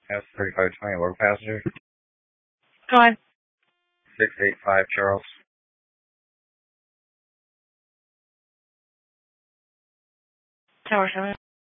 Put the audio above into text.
S3520, local passenger. Go ahead. 685 Charles. Tower 7.